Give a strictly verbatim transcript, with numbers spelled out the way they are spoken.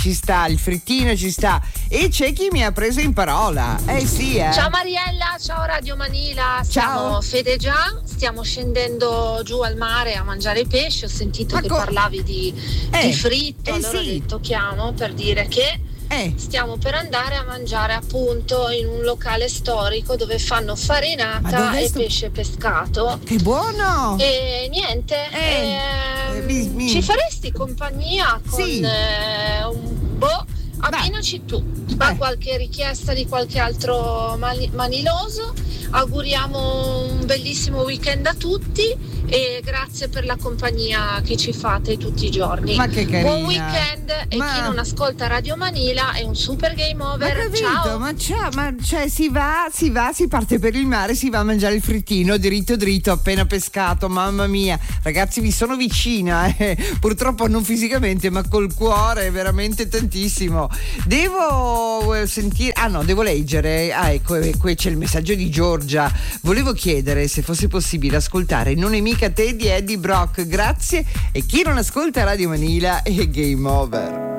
ci sta, il frittino ci sta, e c'è chi mi ha preso in parola. Eh sì, eh. Ciao Mariella, ciao Radio Manila, siamo Ciao. Fede Già, stiamo scendendo giù al mare a mangiare pesce. Ho sentito Ma che co- parlavi di, Eh, di fritto, eh allora sì. ho detto chiamo per dire che Eh, stiamo per andare a mangiare appunto in un locale storico dove fanno Ma farinata dov'è e sto- pesce pescato. che buono! E niente, Eh, ehm, eh, mi- mi- ci faresti compagnia con Sì. eh, un boh, abbinaci tu, ma Eh. qualche richiesta di qualche altro mani- maniloso. Auguriamo un bellissimo weekend a tutti e grazie per la compagnia che ci fate tutti i giorni. Ma che carina. Buon weekend e Ma- chi non ascolta Radio Manila è un super game Ma over. capito, Ciao. ma, c'è, ma cioè si va, si va, si parte per il mare, si va a mangiare il frittino dritto dritto appena pescato, mamma mia. Ragazzi, vi sono vicina, eh. Purtroppo non fisicamente, ma col cuore veramente tantissimo. Devo eh, sentire, ah no, devo leggere. Ah, ecco, eh, qui c'è il messaggio di Giorgia. Volevo chiedere se fosse possibile ascoltare Non è mica te di Eddie Brock, grazie. E chi non ascolta Radio Manila è game over.